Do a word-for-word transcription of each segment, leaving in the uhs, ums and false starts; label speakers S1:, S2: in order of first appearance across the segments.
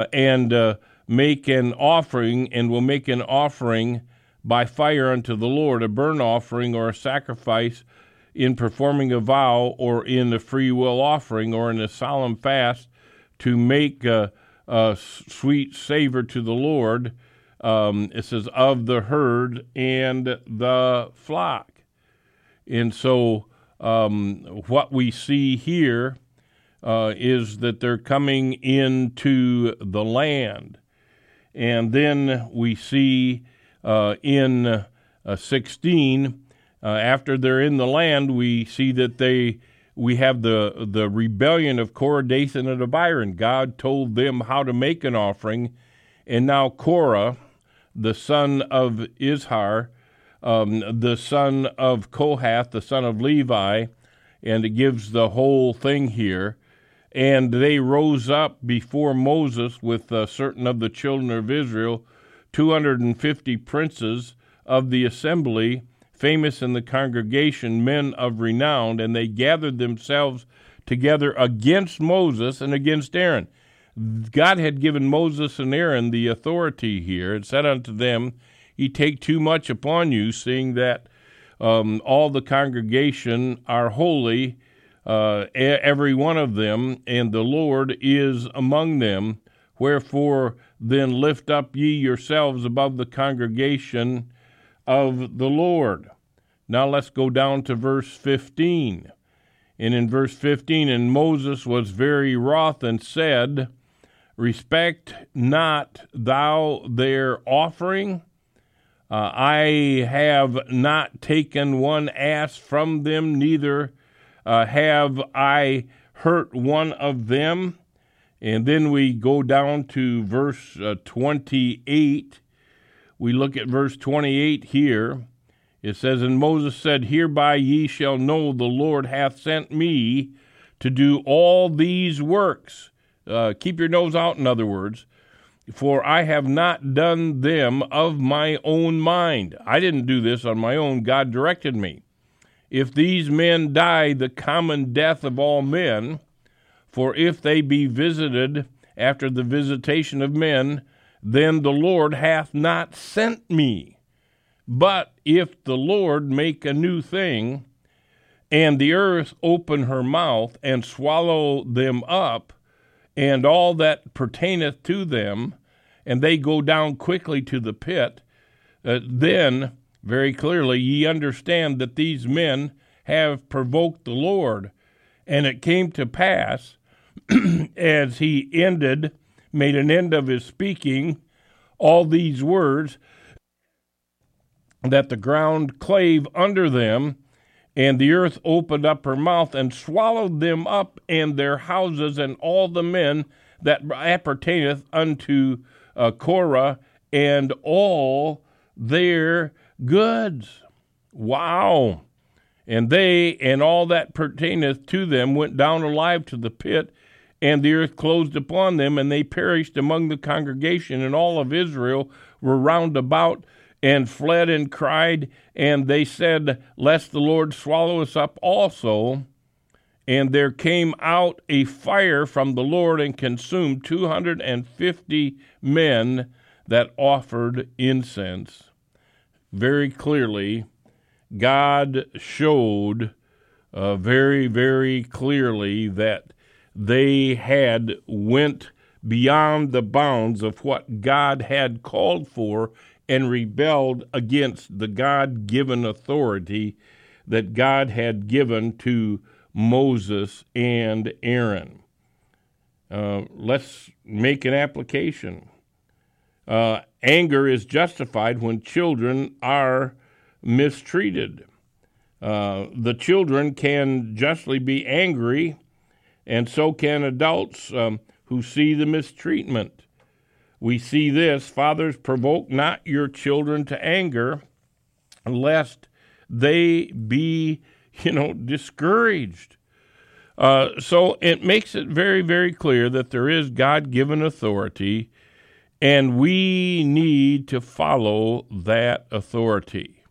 S1: and uh, make an offering, and will make an offering by fire unto the Lord, a burnt offering or a sacrifice in performing a vow or in a free will offering or in a solemn fast to make a, a sweet savor to the Lord. Um, it says, of the herd and the flock. And so um, what we see here uh, is that they're coming into the land. And then we see uh, in uh, sixteen, uh, after they're in the land, we see that they we have the the rebellion of Korah, Dathan, and Abiram. God told them how to make an offering, and now Korah, the son of Izhar, um, the son of Kohath, the son of Levi, and it gives the whole thing here. And they rose up before Moses with uh, certain of the children of Israel, two hundred fifty princes of the assembly, famous in the congregation, men of renown, and they gathered themselves together against Moses and against Aaron. God had given Moses and Aaron the authority here, and said unto them, Ye take too much upon you, seeing that um, all the congregation are holy, uh, every one of them, and the Lord is among them. Wherefore then lift up ye yourselves above the congregation of the Lord. Now let's go down to verse fifteen. And in verse fifteen, and Moses was very wroth and said, Respect not thou their offering. Uh, I have not taken one ass from them, neither uh, have I hurt one of them. And then we go down to verse uh, twenty-eight. We look at verse twenty-eight here. It says, And Moses said, Hereby ye shall know the Lord hath sent me to do all these works. Uh, keep your nose out, in other words. For I have not done them of my own mind. I didn't do this on my own. God directed me. If these men die the common death of all men, for if they be visited after the visitation of men, then the Lord hath not sent me. But if the Lord make a new thing, and the earth open her mouth, and swallow them up, and all that pertaineth to them, and they go down quickly to the pit, uh, then very clearly ye understand that these men have provoked the Lord. And it came to pass, as he ended, made an end of his speaking, all these words, that the ground clave under them, and the earth opened up her mouth and swallowed them up and their houses and all the men that appertaineth unto uh, Korah and all their goods. Wow. And they and all that pertaineth to them went down alive to the pit, and the earth closed upon them, and they perished among the congregation, and all of Israel were round about and fled and cried, and they said, Lest the Lord swallow us up also. And there came out a fire from the Lord and consumed two hundred fifty men that offered incense. Very clearly, God showed uh, very, very clearly that they had went beyond the bounds of what God had called for and rebelled against the God-given authority that God had given to Moses and Aaron. Uh, let's make an application. Uh, anger is justified when children are mistreated. Uh, the children can justly be angry, and so can adults um, who see the mistreatment. We see this, fathers, provoke not your children to anger, lest they be, you know, discouraged. Uh, so it makes it very, very clear that there is God-given authority, and we need to follow that authority.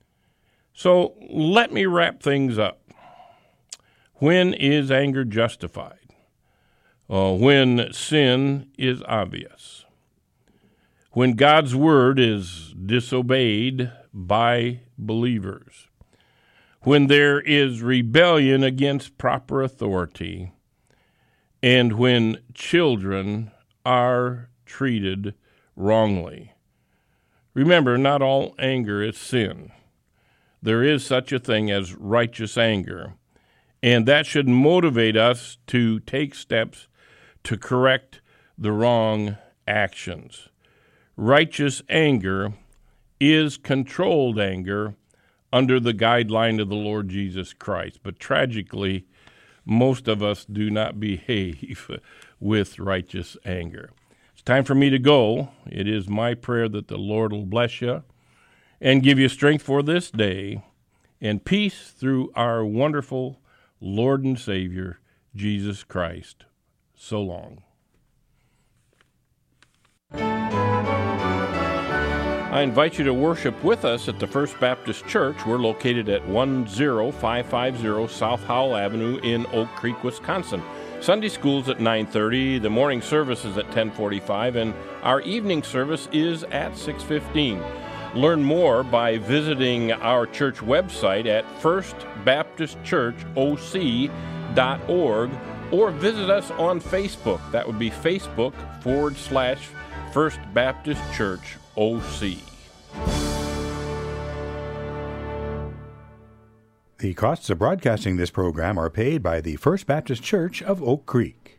S1: So let me wrap things up. When is anger justified? uh, when sin is obvious, when God's word is disobeyed by believers, when there is rebellion against proper authority, and when children are treated wrongly. Remember, not all anger is sin. There is such a thing as righteous anger, and that should motivate us to take steps to correct the wrong actions. Righteous anger is controlled anger under the guideline of the Lord Jesus Christ. But tragically, most of us do not behave with righteous anger. It's time for me to go. It is my prayer that the Lord will bless you and give you strength for this day and peace through our wonderful Lord and Savior, Jesus Christ. So long. I invite you to worship with us at the First Baptist Church. We're located at one zero five five zero South Howell Avenue in Oak Creek, Wisconsin. Sunday school's at nine thirty, the morning service is at ten forty-five, and our evening service is at six fifteen. Learn more by visiting our church website at first baptist church o c dot org or visit us on Facebook. That would be Facebook forward slash First Baptist Church O C.
S2: The costs of broadcasting this program are paid by the First Baptist Church of Oak Creek.